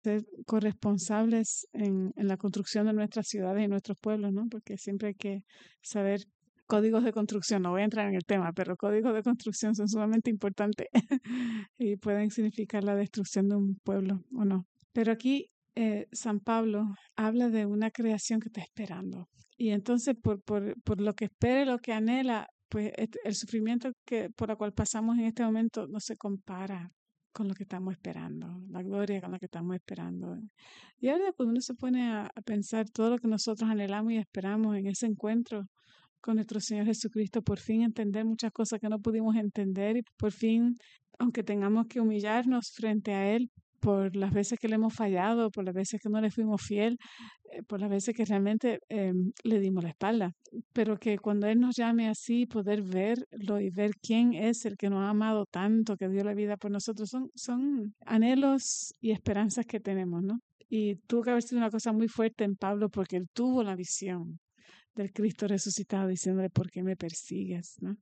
ser corresponsables en la construcción de nuestras ciudades y nuestros pueblos, ¿no? Porque siempre hay que saber códigos de construcción. No voy a entrar en el tema, pero códigos de construcción son sumamente importantes y pueden significar la destrucción de un pueblo o no. Pero aquí San Pablo habla de una creación que está esperando. Y entonces por lo que espera y lo que anhela, pues el sufrimiento por el cual pasamos en este momento no se compara con lo que estamos esperando, la gloria con la que estamos esperando. Y ahora cuando uno se pone a pensar todo lo que nosotros anhelamos y esperamos en ese encuentro con nuestro Señor Jesucristo, por fin entender muchas cosas que no pudimos entender y por fin, aunque tengamos que humillarnos frente a Él por las veces que le hemos fallado, por las veces que no le fuimos fiel, por las veces que realmente le dimos la espalda, pero que cuando Él nos llame así, poder verlo y ver quién es el que nos ha amado tanto, que dio la vida por nosotros, son anhelos y esperanzas que tenemos, ¿no? Y tuvo que haber sido una cosa muy fuerte en Pablo porque él tuvo la visión del Cristo resucitado diciéndole, ¿por qué me persigues? ¿No?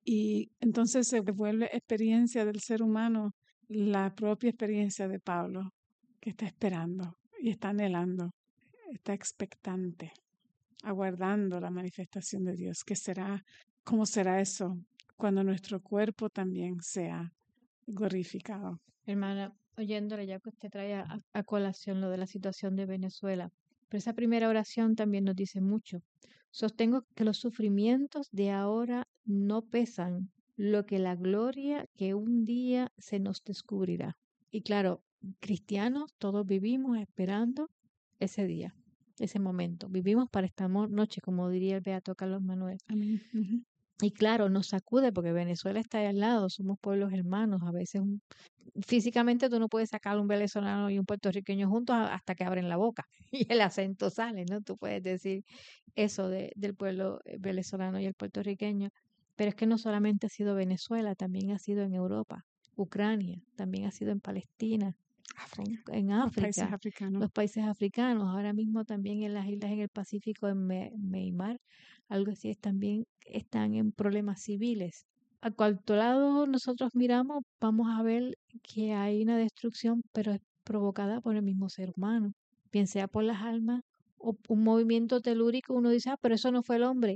Y entonces se vuelve experiencia del ser humano, la propia experiencia de Pablo, que está esperando y está anhelando, está expectante, aguardando la manifestación de Dios. ¿Qué será? ¿Cómo será eso cuando nuestro cuerpo también sea glorificado? Hermana, oyéndole ya que usted trae a colación lo de la situación de Venezuela, pero esa primera oración también nos dice mucho. Sostengo que los sufrimientos de ahora no pesan lo que la gloria que un día se nos descubrirá. Y claro, cristianos, todos vivimos esperando ese día, ese momento. Vivimos para esta noche, como diría el Beato Carlos Manuel. Amén. Uh-huh. Y claro, nos sacude porque Venezuela está ahí al lado, somos pueblos hermanos. A veces físicamente tú no puedes sacar un venezolano y un puertorriqueño juntos hasta que abren la boca y el acento sale, ¿no? Tú puedes decir eso del pueblo venezolano y el puertorriqueño. Pero es que no solamente ha sido Venezuela, también ha sido en Europa, Ucrania, también ha sido en Palestina, en Los países África, africanos. los países africanos, ahora mismo también en las islas en el Pacífico, en Myanmar, algo así, también están en problemas civiles. A cual lado nosotros miramos, vamos a ver que hay una destrucción, pero es provocada por el mismo ser humano, bien sea por las almas o un movimiento telúrico. Uno dice, ah, pero eso no fue el hombre.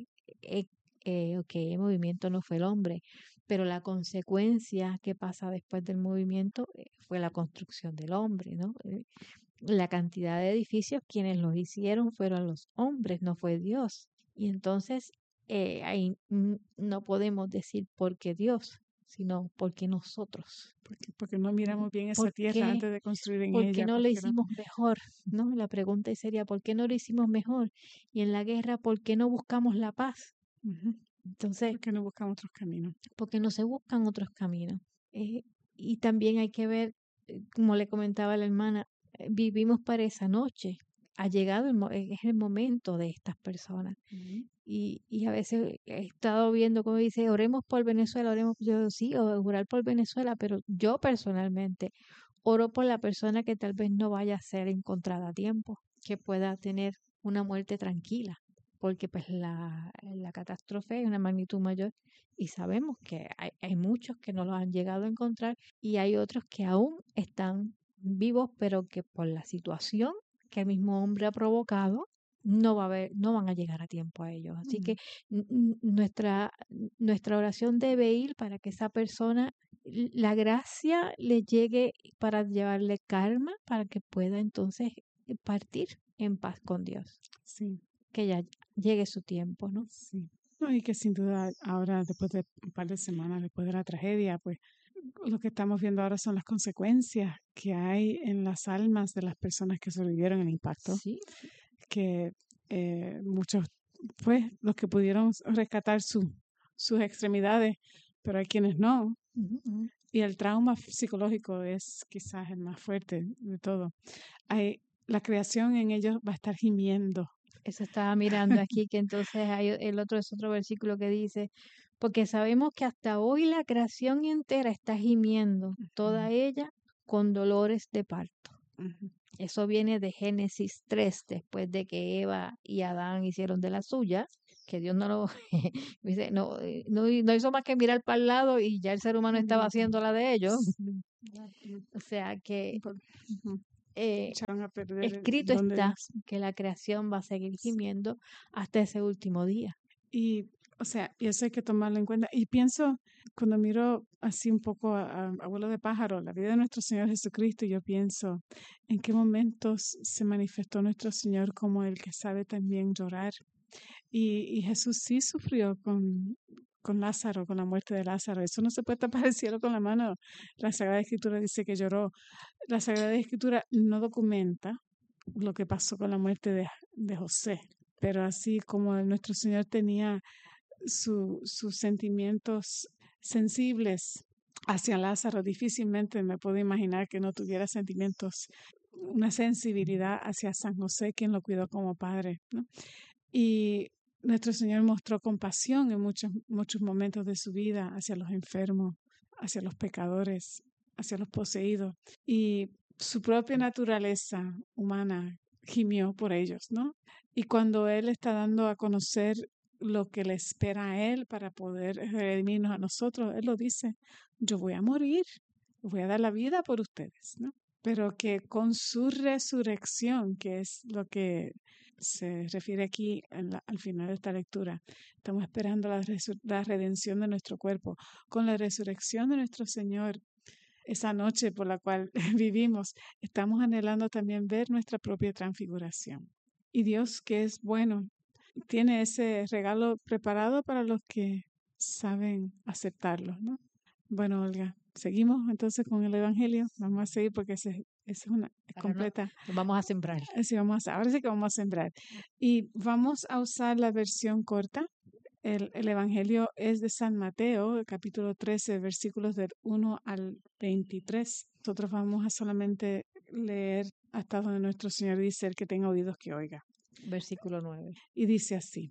Ok, el movimiento no fue el hombre, pero la consecuencia que pasa después del movimiento fue la construcción del hombre, ¿no? La cantidad de edificios, quienes los hicieron fueron los hombres, no fue Dios. Y entonces ahí no podemos decir porque Dios, sino porque nosotros. Porque no miramos bien esa ¿Por tierra qué? antes de construir en ¿Por qué ella. no lo hicimos mejor? ¿No? La pregunta sería, ¿por qué no lo hicimos mejor? Y en la guerra, ¿por qué no buscamos la paz? Uh-huh. Entonces, Porque no buscamos otros caminos. porque no se buscan otros caminos. Y también hay que ver, como le comentaba la hermana, vivimos para esa noche. Ha llegado es el momento de estas personas. Uh-huh. Y a veces he estado viendo como dice, oremos por Venezuela, oremos, yo sí, orar por Venezuela, pero yo personalmente oro por la persona que tal vez no vaya a ser encontrada a tiempo, que pueda tener una muerte tranquila, porque pues la catástrofe es una magnitud mayor y sabemos que hay muchos que no lo han llegado a encontrar y hay otros que aún están vivos, pero que por la situación que el mismo hombre ha provocado, no van a llegar a tiempo a ellos. Así que nuestra oración debe ir para que esa persona, la gracia le llegue para llevarle calma, para que pueda entonces partir en paz con Dios. Sí. Que ya llegue su tiempo, ¿no? Sí. No, y que sin duda ahora, después de un par de semanas, después de la tragedia, pues lo que estamos viendo ahora son las consecuencias que hay en las almas de las personas que sobrevivieron el impacto. Sí. Que muchos, pues, los que pudieron rescatar sus extremidades, pero hay quienes no. Uh-huh. Y el trauma psicológico es quizás el más fuerte de todo. La creación en ellos va a estar gimiendo. Eso estaba mirando aquí, que entonces hay es otro versículo que dice, porque sabemos que hasta hoy la creación entera está gimiendo, toda ella con dolores de parto. Uh-huh. Eso viene de Génesis 3, después de que Eva y Adán hicieron de las suyas, que Dios no lo dice, no hizo más que mirar para el lado y ya el ser humano estaba haciendo la de ellos. O sea que uh-huh. echaron a perder el escrito don de está Dios. que la creación va a seguir gimiendo hasta ese último día. Y, o sea, y eso hay que tomarlo en cuenta. Y pienso, cuando miro así un poco a Abuelo de Pájaro, la vida de nuestro Señor Jesucristo, yo pienso en qué momentos se manifestó nuestro Señor como el que sabe también llorar. Y Jesús sí sufrió con Lázaro, con la muerte de Lázaro. Eso no se puede tapar el cielo con la mano. La Sagrada Escritura dice que lloró. La Sagrada Escritura no documenta lo que pasó con la muerte de José, pero así como nuestro Señor tenía sus sentimientos sensibles hacia Lázaro, difícilmente me puedo imaginar que no tuviera sentimientos, una sensibilidad hacia San José, quien lo cuidó como padre, ¿no? Y nuestro Señor mostró compasión en muchos momentos de su vida hacia los enfermos, hacia los pecadores, hacia los poseídos. Y su propia naturaleza humana gimió por ellos, ¿no? Y cuando Él está dando a conocer lo que le espera a Él para poder redimirnos a nosotros, Él lo dice, yo voy a morir, voy a dar la vida por ustedes, ¿no? Pero que con su resurrección, que es lo que se refiere aquí al final de esta lectura, estamos esperando la redención de nuestro cuerpo. Con la resurrección de nuestro Señor, esa noche por la cual vivimos, estamos anhelando también ver nuestra propia transfiguración. Y Dios, que es bueno, tiene ese regalo preparado para los que saben aceptarlo, ¿no? Bueno, Olga, seguimos entonces con el Evangelio. Vamos a seguir porque es una completa. Nos vamos a sembrar. Sí, ahora sí que vamos a sembrar. Y vamos a usar la versión corta. El Evangelio es de San Mateo, capítulo 13, versículos del 1 al 23. Nosotros vamos a solamente leer hasta donde nuestro Señor dice, el que tenga oídos que oiga. Versículo 9. Y dice así.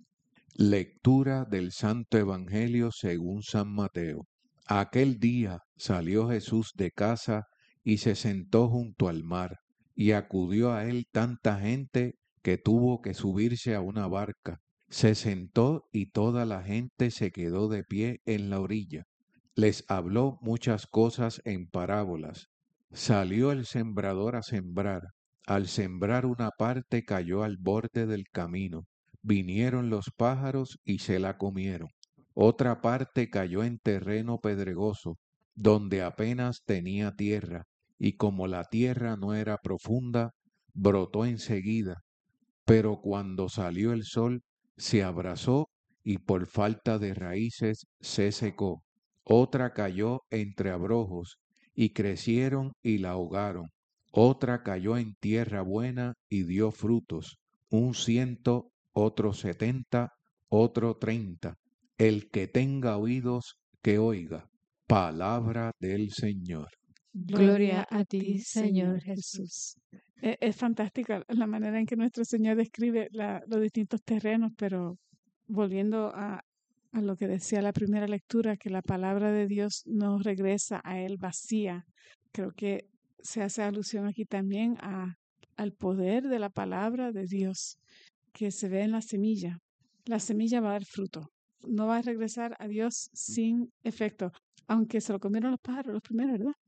Lectura del Santo Evangelio según San Mateo. Aquel día salió Jesús de casa y se sentó junto al mar, y acudió a él tanta gente que tuvo que subirse a una barca. Se sentó y toda la gente se quedó de pie en la orilla. Les habló muchas cosas en parábolas. Salió el sembrador a sembrar. Al sembrar una parte cayó al borde del camino. Vinieron los pájaros y se la comieron. Otra parte cayó en terreno pedregoso, donde apenas tenía tierra, y como la tierra no era profunda, brotó enseguida. Pero cuando salió el sol, se abrasó y por falta de raíces se secó. Otra cayó entre abrojos, y crecieron y la ahogaron. Otra cayó en tierra buena y dio frutos, 100, otro 70, otro 30. El que tenga oídos, que oiga. Palabra del Señor. Gloria a ti, Señor Jesús. Es fantástica la manera en que nuestro Señor describe los distintos terrenos, pero volviendo a lo que decía la primera lectura, que la palabra de Dios no regresa a Él vacía. Creo que se hace alusión aquí también al poder de la palabra de Dios que se ve en la semilla. La semilla va a dar fruto. No va a regresar a Dios sin efecto, aunque se lo comieron los pájaros los primeros, ¿verdad?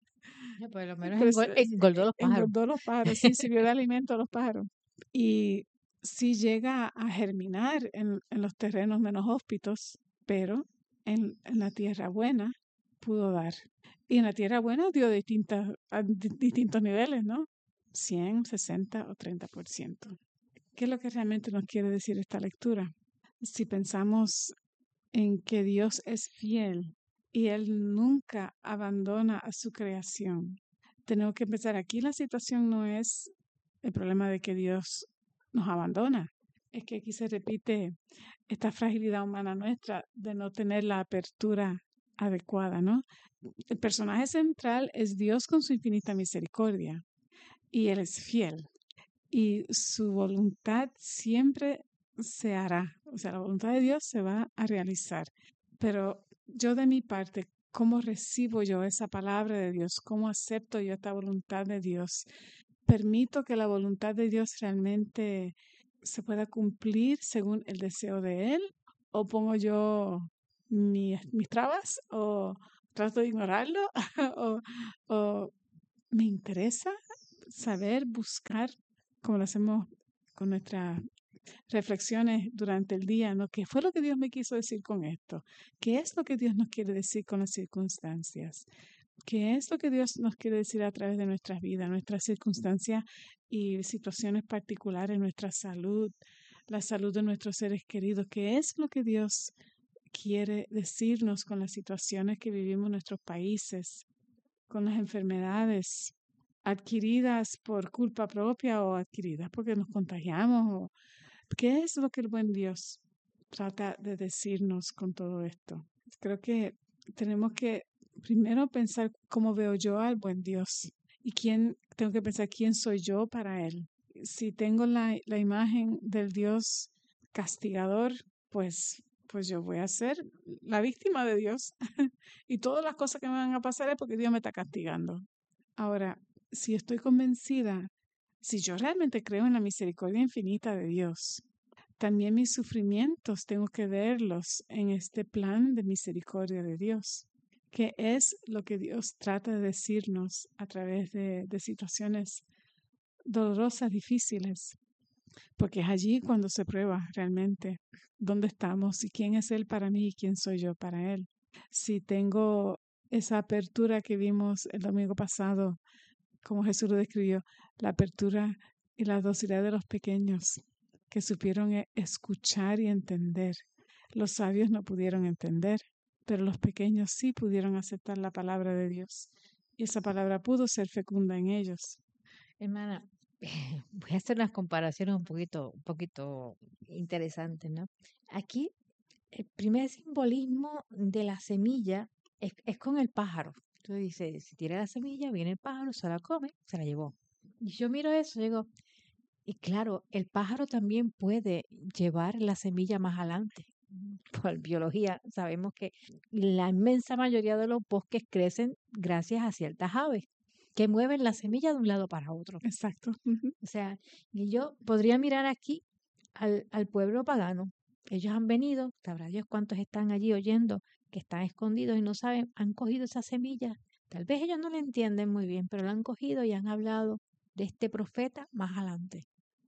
Por lo menos Pues, engordó los pájaros. engordó los pájaros, sí, sirvió de alimento a los pájaros. Y sí llega a germinar en los terrenos menos hóspitos, pero en la tierra buena pudo dar. Y en la tierra buena dio distintos niveles, ¿no? 100, 60 o 30%. ¿Qué es lo que realmente nos quiere decir esta lectura? Si pensamos en que Dios es fiel y Él nunca abandona a su creación, tenemos que empezar aquí. La situación no es el problema de que Dios nos abandona, es que aquí se repite esta fragilidad humana nuestra de no tener la apertura adecuada, ¿no? El personaje central es Dios con su infinita misericordia y Él es fiel y su voluntad siempre se hará, o sea, la voluntad de Dios se va a realizar. Pero yo de mi parte, ¿cómo recibo yo esa palabra de Dios? ¿Cómo acepto yo esta voluntad de Dios? ¿Permito que la voluntad de Dios realmente se pueda cumplir según el deseo de Él? ¿O pongo yo mis trabas? ¿O trato de ignorarlo? ¿O me interesa saber buscar, como lo hacemos con nuestras reflexiones durante el día, ¿no? ¿Qué fue lo que Dios me quiso decir con esto? ¿Qué es lo que Dios nos quiere decir con las circunstancias? ¿Qué es lo que Dios nos quiere decir a través de nuestras vidas, nuestras circunstancias y situaciones particulares, nuestra salud, la salud de nuestros seres queridos? ¿Qué es lo que Dios quiere decirnos con las situaciones que vivimos en nuestros países, con las enfermedades adquiridas por culpa propia o adquiridas porque nos contagiamos? ¿Qué es lo que el buen Dios trata de decirnos con todo esto? Creo que tenemos que primero pensar cómo veo yo al buen Dios y tengo que pensar quién soy yo para Él. Si tengo la imagen del Dios castigador, pues yo voy a ser la víctima de Dios y todas las cosas que me van a pasar es porque Dios me está castigando. Ahora, si estoy convencida, si yo realmente creo en la misericordia infinita de Dios, también mis sufrimientos tengo que verlos en este plan de misericordia de Dios, que es lo que Dios trata de decirnos a través de situaciones dolorosas, difíciles, porque es allí cuando se prueba realmente dónde estamos y quién es Él para mí y quién soy yo para Él. Si tengo esa apertura que vimos el domingo pasado, como Jesús lo describió, la apertura y la docilidad de los pequeños que supieron escuchar y entender. Los sabios no pudieron entender, pero los pequeños sí pudieron aceptar la palabra de Dios. Y esa palabra pudo ser fecunda en ellos. Hermana, voy a hacer unas comparaciones un poquito interesantes, ¿no? Aquí, el primer simbolismo de la semilla es con el pájaro. Entonces dice, si tira la semilla, viene el pájaro, se la come, se la llevó. Y yo miro eso y digo, y claro, el pájaro también puede llevar la semilla más adelante. Por biología, sabemos que la inmensa mayoría de los bosques crecen gracias a ciertas aves que mueven la semilla de un lado para otro. Exacto. O sea, y yo podría mirar aquí al pueblo pagano. Ellos han venido, sabrá Dios cuántos están allí oyendo, que están escondidos y no saben, han cogido esa semilla. Tal vez ellos no la entienden muy bien, pero la han cogido y han hablado de este profeta más adelante.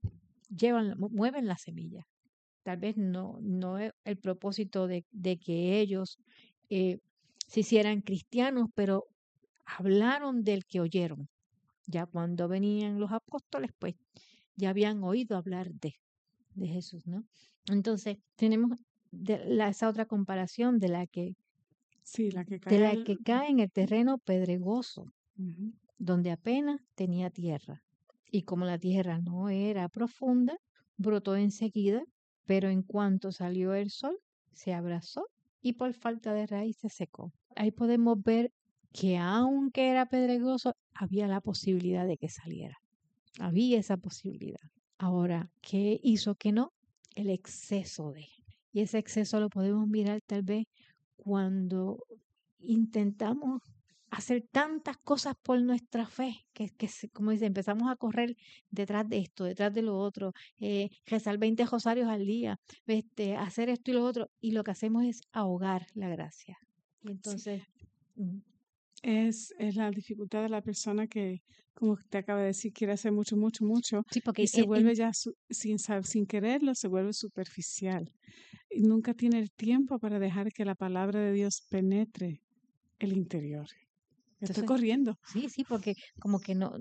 Mueven la semilla. Tal vez no es el propósito de que ellos se hicieran cristianos, pero hablaron del que oyeron. Ya cuando venían los apóstoles, pues ya habían oído hablar de Jesús, ¿no? Entonces, tenemos esa otra comparación de la que Sí, la que cae en el terreno pedregoso, uh-huh. donde apenas tenía tierra. Y como la tierra no era profunda, brotó enseguida, pero en cuanto salió el sol, se abrazó y por falta de raíz se secó. Ahí podemos ver que aunque era pedregoso, había la posibilidad de que saliera. Había esa posibilidad. Ahora, ¿qué hizo que no? El exceso de. Y ese exceso lo podemos mirar tal vez cuando intentamos hacer tantas cosas por nuestra fe, que como dice, empezamos a correr detrás de esto, detrás de lo otro, rezar 20 rosarios al día, hacer esto y lo otro, y lo que hacemos es ahogar la gracia. Y entonces... Sí. Es la dificultad de la persona que, como te acaba de decir, quiere hacer mucho, mucho, mucho, sí, porque y se vuelve ya, sin quererlo, se vuelve superficial. Y nunca tiene el tiempo para dejar que la palabra de Dios penetre el interior. Estoy corriendo. Sí, porque como que no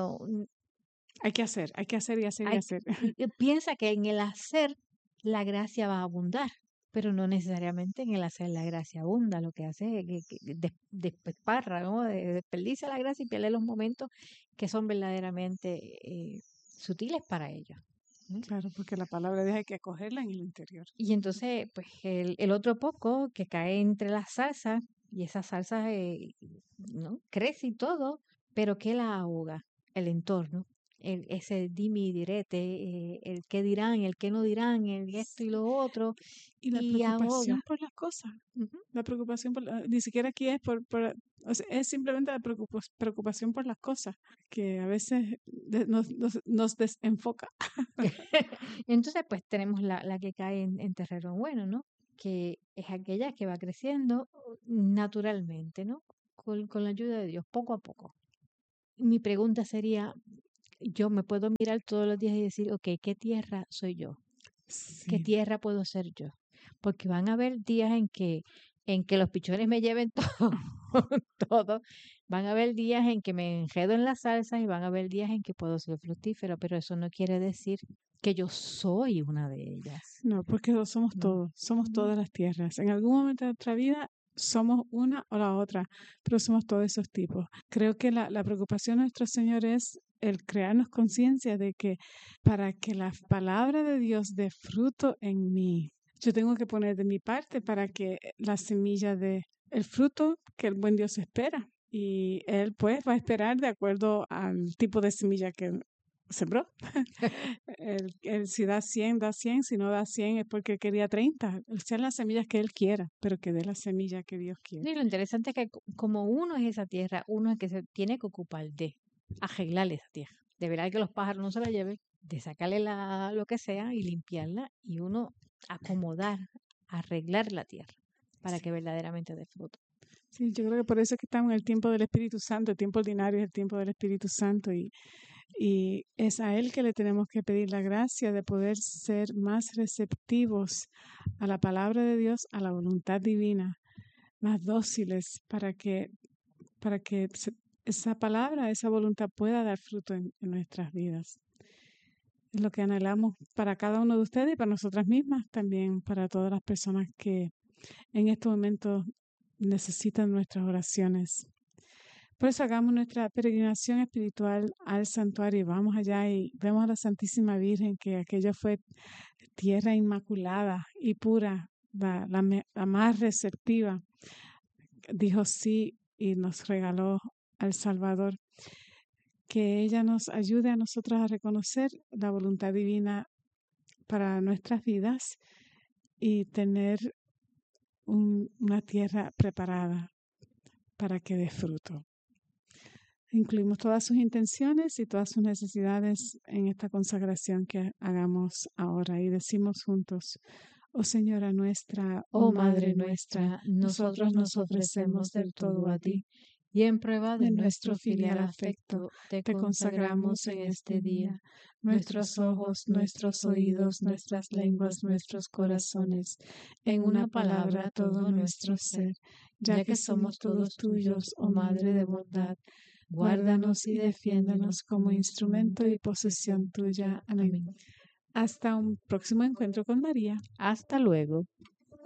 hay que hacer y hacer y hacer. Piensa que en el hacer la gracia va a abundar, pero no necesariamente en el hacer la gracia abunda. Lo que hace es que desparra, ¿no? Desperdicia la gracia y pierde los momentos que son verdaderamente sutiles para ellos. Claro, porque la palabra de Dios hay que acogerla en el interior. Y entonces, pues el otro poco que cae entre las salsas, y esa salsa ¿no? crece y todo, pero ¿qué la ahoga? El entorno. Ese dimi y direte, el qué dirán, el qué no dirán, el esto y lo otro. Y la preocupación ahoga. por las cosas. La preocupación ni siquiera aquí es o sea, es simplemente la preocupación por las cosas, que a veces nos desenfoca. Entonces, pues tenemos la que cae en terreno bueno, ¿no? Que es aquella que va creciendo naturalmente, ¿no? Con la ayuda de Dios, poco a poco. Mi pregunta sería, yo me puedo mirar todos los días y decir, ok, ¿qué tierra soy yo? ¿Qué Sí, tierra puedo ser yo? Porque van a haber días en que los pichones me lleven todo, todo. Van a haber días en que me enredo en la salsa y van a haber días en que puedo ser fructífero, pero eso no quiere decir que yo soy una de ellas. no, porque lo somos No. todos, somos Ujú. todas las tierras. En algún momento de nuestra vida somos una o la otra, pero somos todos esos tipos. Creo que la preocupación de nuestro Señor es el crearnos conciencia de que para que la palabra de Dios dé fruto en mí, yo tengo que poner de mi parte para que la semilla dé el fruto que el buen Dios espera. Y Él pues va a esperar de acuerdo al tipo de semilla que sembró. Si da 100, da 100, si no da 100 es porque quería 30. Sean las semillas que Él quiera, pero que dé la semilla que Dios quiere. Y lo interesante es que como uno es esa tierra, uno es que se tiene que ocupar de arreglarle esa tierra, de ver que los pájaros no se la lleven, de sacarle lo que sea y limpiarla y uno acomodar, arreglar la tierra para que verdaderamente dé fruto. Sí, yo creo que por eso es que estamos en el tiempo del Espíritu Santo, el tiempo ordinario es el tiempo del Espíritu Santo y es a Él que le tenemos que pedir la gracia de poder ser más receptivos a la palabra de Dios, a la voluntad divina, más dóciles para que esa palabra, esa voluntad pueda dar fruto en nuestras vidas. Es lo que anhelamos para cada uno de ustedes y para nosotras mismas, también para todas las personas que en estos momentos necesitan nuestras oraciones. Por eso hagamos nuestra peregrinación espiritual al santuario y vamos allá y vemos a la Santísima Virgen, que aquello fue tierra inmaculada y pura, la más receptiva. Dijo sí y nos regaló al Salvador. Que ella nos ayude a nosotros a reconocer la voluntad divina para nuestras vidas y tener una tierra preparada para que dé fruto. Incluimos todas sus intenciones y todas sus necesidades en esta consagración que hagamos ahora y decimos juntos: oh Señora nuestra, Oh Madre nuestra, nosotros nos ofrecemos del todo a ti y en prueba de nuestro filial afecto te consagramos en este día nuestros ojos, nuestros oídos, nuestras lenguas, nuestros corazones, en una palabra todo nuestro ser, ya que somos todos tuyos, oh Madre de bondad. Guárdanos y defiéndonos como instrumento y posesión tuya. Amén. Hasta un próximo encuentro con María. Hasta luego.